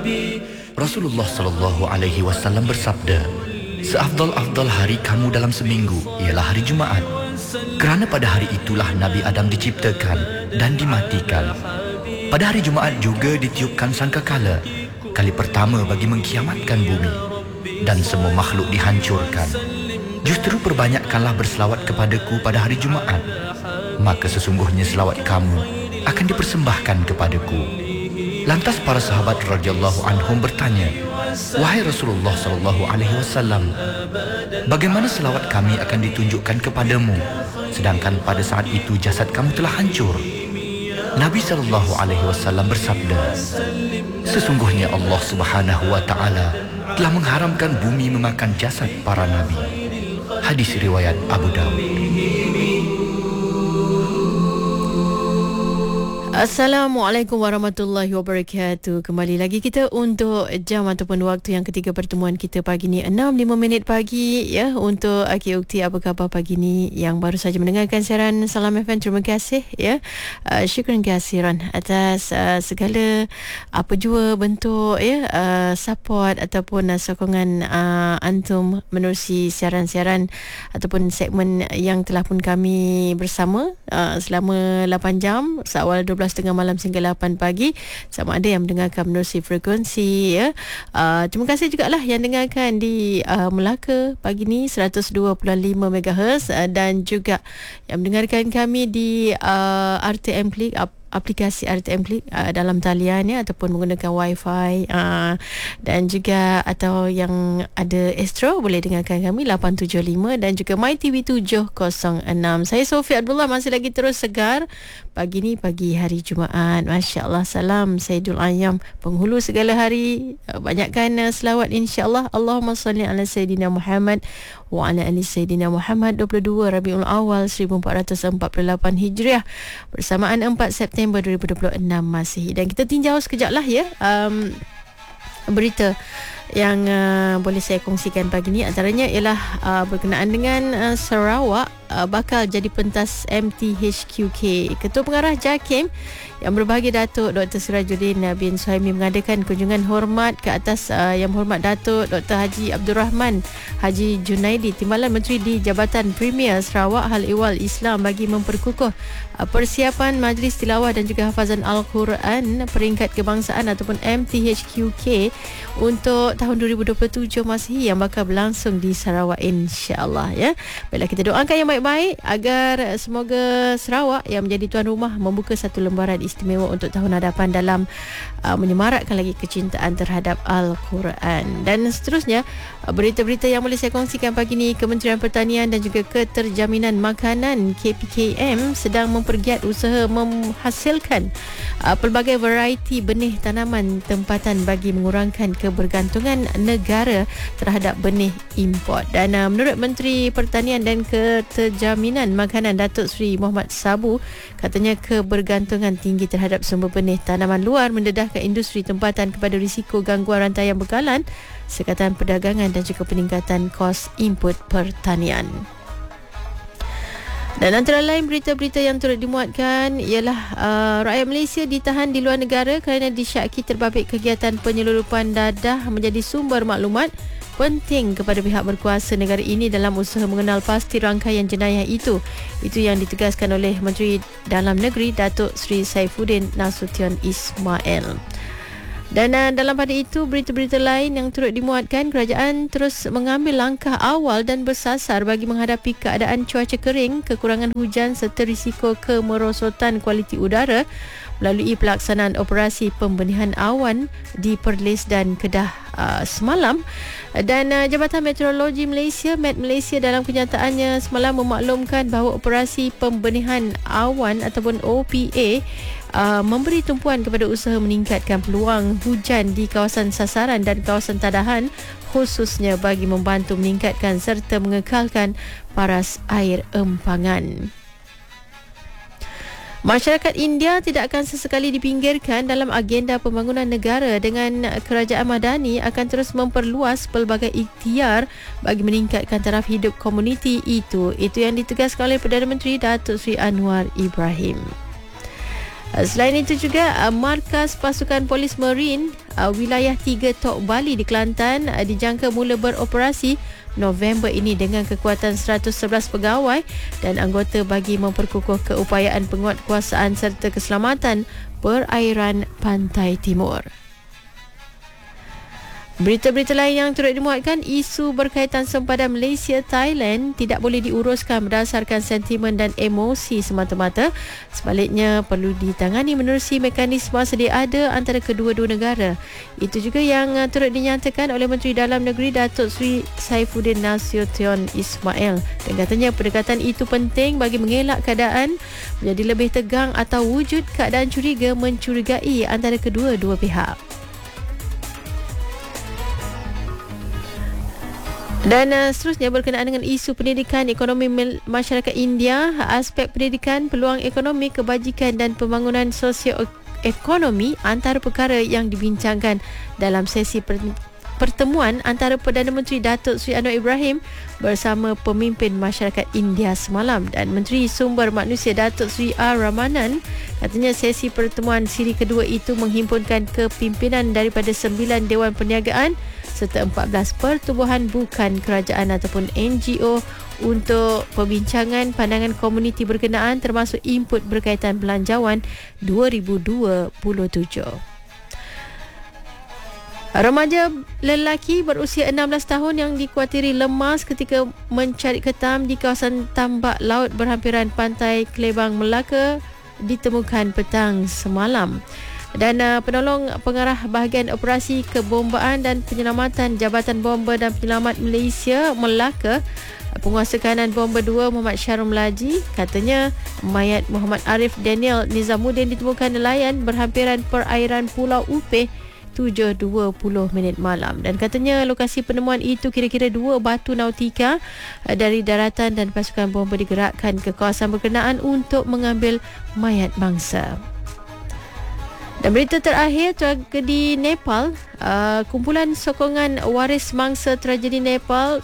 Rasulullah sallallahu alaihi wasallam bersabda, seafdal-afdal hari kamu dalam seminggu ialah hari Jumaat. Kerana pada hari itulah Nabi Adam diciptakan dan dimatikan. Pada hari Jumaat juga ditiupkan sangkakala, kali pertama bagi mengkiamatkan bumi, dan semua makhluk dihancurkan. Justru perbanyakkanlah berselawat kepadaku pada hari Jumaat, maka sesungguhnya selawat kamu akan dipersembahkan kepadaku. Lantas para sahabat radhiyallahu anhum bertanya, wahai Rasulullah sallallahu alaihi wasallam, bagaimana selawat kami akan ditunjukkan kepadamu sedangkan pada saat itu jasad kamu telah hancur? Nabi sallallahu alaihi wasallam bersabda, sesungguhnya Allah Subhanahu wa taala telah mengharamkan bumi memakan jasad para nabi. Hadis riwayat Abu Dawud. Assalamualaikum warahmatullahi wabarakatuh. Kembali lagi kita untuk jam ataupun waktu yang ketiga pertemuan kita pagi ni 6.5 minit pagi ya, untuk Aki Ukti. Apa khabar pagi ni yang baru saja mendengarkan siaran Salam FM? Terima kasih ya. Syukran kasiran atas segala apa jua bentuk ya support ataupun sokongan antum menerusi siaran-siaran ataupun segmen yang telah pun kami bersama selama 8 jam, seawal 12.30 malam sehingga 8 pagi. Sama ada yang mendengarkan menerusi frekuensi ya. Terima kasih jugalah yang dengarkan di Melaka pagi ni 102.5 MHz dan juga yang mendengarkan kami di RTM Klik, aplikasi RTM Klik dalam talian ya, ataupun menggunakan wifi dan juga atau yang ada Astro boleh dengarkan kami 875 dan juga MyTV 706. Saya Sofia Abdullah masih lagi terus segar pagi ni, pagi hari Jumaat. Masya-Allah, salam Sayyidul Ayyam, penghulu segala hari. Banyakkan selawat insya-Allah. Allahumma salli ala Sayyidina Muhammad wa ala ali Sayyidina Muhammad. 22 Rabiul Awal 1448 Hijriah bersamaan 4 September 2026 Masihi. Dan kita tinjau sekejap lah ya berita yang boleh saya kongsikan pagi ni. Antaranya ialah berkenaan dengan Sarawak bakal jadi pentas MTHQK. Ketua Pengarah JAKIM yang berbahagia Datuk Dr. Sirajuddin bin Suhaimi mengadakan kunjungan hormat ke atas Yang Berhormat Datuk Dr. Haji Abdul Rahman Haji Junaidi, Timbalan Menteri di Jabatan Premier Sarawak Hal Ehwal Islam, bagi memperkukuh persiapan Majlis Tilawah dan juga Hafazan Al-Quran Peringkat Kebangsaan ataupun MTHQK untuk tahun 2027 Masihi yang bakal berlangsung di Sarawak, insya-Allah ya. Baiklah, kita doakan yang baik-baik agar semoga Sarawak yang menjadi tuan rumah membuka satu lembaran istimewa untuk tahun hadapan dalam menyemarakkan lagi kecintaan terhadap Al-Quran. Dan seterusnya, berita-berita yang boleh saya kongsikan pagi ni, Kementerian Pertanian dan juga Keterjaminan Makanan KPKM sedang mempergiat usaha menghasilkan pelbagai variety benih tanaman tempatan bagi mengurangkan kebergantungan negara terhadap benih import. Dan menurut Menteri Pertanian dan Keterjaminan Makanan Datuk Seri Muhammad Sabu, katanya kebergantungan tinggi terhadap sumber benih tanaman luar mendedahkan industri tempatan kepada risiko gangguan rantaian bekalan, sekatan perdagangan dan juga peningkatan kos input pertanian. Dan antara lain berita-berita yang turut dimuatkan ialah rakyat Malaysia ditahan di luar negara kerana disyaki terbabit kegiatan penyelundupan dadah menjadi sumber maklumat penting kepada pihak berkuasa negara ini dalam usaha mengenal pasti rangkaian jenayah itu. Itu yang ditegaskan oleh Menteri Dalam Negeri Datuk Seri Saifuddin Nasution Ismail. Dan dalam pada itu, berita-berita lain yang turut dimuatkan, kerajaan terus mengambil langkah awal dan bersasar bagi menghadapi keadaan cuaca kering, kekurangan hujan serta risiko kemerosotan kualiti udara melalui pelaksanaan operasi pembenihan awan di Perlis dan Kedah semalam. Dan Jabatan Meteorologi Malaysia Met Malaysia dalam kenyataannya semalam memaklumkan bahawa operasi pembenihan awan ataupun OPA memberi tumpuan kepada usaha meningkatkan peluang hujan di kawasan sasaran dan kawasan tadahan, khususnya bagi membantu meningkatkan serta mengekalkan paras air empangan. Masyarakat India tidak akan sesekali dipinggirkan dalam agenda pembangunan negara, dengan kerajaan Madani akan terus memperluas pelbagai ikhtiar bagi meningkatkan taraf hidup komuniti itu. Itu yang ditegaskan oleh Perdana Menteri Datuk Seri Anwar Ibrahim. Selain itu juga markas pasukan polis Marine wilayah 3 Tok Bali di Kelantan dijangka mula beroperasi November ini dengan kekuatan 111 pegawai dan anggota bagi memperkukuh keupayaan penguatkuasaan serta keselamatan perairan pantai timur. Berita-berita lain yang turut dimuatkan, isu berkaitan sempadan Malaysia-Thailand tidak boleh diuruskan berdasarkan sentimen dan emosi semata-mata. Sebaliknya, perlu ditangani menerusi mekanisme sedia ada antara kedua-dua negara. Itu juga yang turut dinyatakan oleh Menteri Dalam Negeri Datuk Seri Saifuddin Nasution Ismail. Dan katanya pendekatan itu penting bagi mengelak keadaan menjadi lebih tegang atau wujud keadaan curiga mencurigai antara kedua-dua pihak. Dan seterusnya berkenaan dengan isu pendidikan ekonomi masyarakat India, aspek pendidikan, peluang ekonomi, kebajikan dan pembangunan sosioekonomi antara perkara yang dibincangkan dalam sesi pertemuan antara Perdana Menteri Datuk Seri Anwar Ibrahim bersama pemimpin masyarakat India semalam. Dan Menteri Sumber Manusia Datuk Seri R. Ramanan katanya sesi pertemuan siri kedua itu menghimpunkan kepimpinan daripada 9 Dewan Perniagaan serta 14 pertubuhan bukan kerajaan ataupun NGO untuk perbincangan pandangan komuniti berkenaan termasuk input berkaitan belanjawan 2027. Remaja lelaki berusia 16 tahun yang dikuatiri lemas ketika mencari ketam di kawasan tambak laut berhampiran pantai Kelebang, Melaka ditemukan petang semalam. Dan penolong pengarah bahagian operasi kebombaan dan penyelamatan Jabatan Bomba dan Penyelamat Malaysia Melaka, penguasa kanan Bomba 2 Muhammad Syarul Melaji, katanya mayat Muhammad Arif Daniel Nizamuddin ditemukan nelayan berhampiran perairan Pulau Upeh 7.20 malam. Dan katanya lokasi penemuan itu kira-kira 2 batu nautika dari daratan dan pasukan bomba digerakkan ke kawasan berkenaan untuk mengambil mayat mangsa. Dan berita terakhir, tragedi Nepal, kumpulan sokongan waris mangsa tragedi Nepal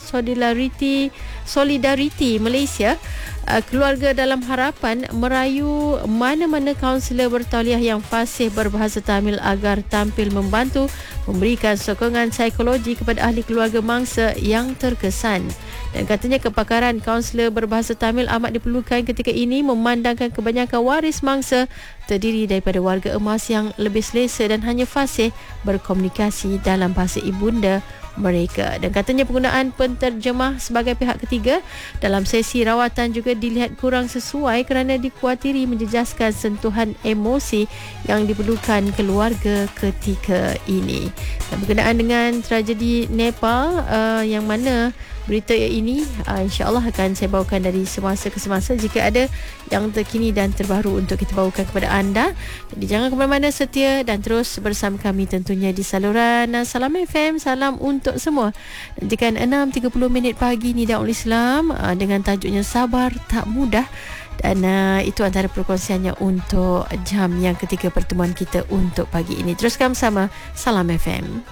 Solidarity Malaysia, keluarga dalam harapan merayu mana-mana kaunselor bertauliah yang fasih berbahasa Tamil agar tampil membantu memberikan sokongan psikologi kepada ahli keluarga mangsa yang terkesan. Dan katanya kepakaran kaunselor berbahasa Tamil amat diperlukan ketika ini memandangkan kebanyakan waris mangsa terdiri daripada warga emas yang lebih selesa dan hanya fasih berkomunikasi dalam bahasa ibunda mereka. Dan katanya penggunaan penterjemah sebagai pihak ketiga dalam sesi rawatan juga dilihat kurang sesuai kerana dikuatiri menjejaskan sentuhan emosi yang diperlukan keluarga ketika ini. Dan berkenaan dengan tragedi Nepal yang mana berita ini insya-Allah akan saya bawakan dari semasa ke semasa jika ada yang terkini dan terbaru untuk kita bawakan kepada anda. Jadi jangan ke mana-mana, setia dan terus bersama kami tentunya di saluran Salam FM, salam untuk semua. Nantikan 6.30 pagi ni Daul Islam dengan tajuknya Sabar Tak Mudah. Dan itu antara perkongsiannya untuk jam yang ketiga pertemuan kita untuk pagi ini. Teruskan bersama Salam FM.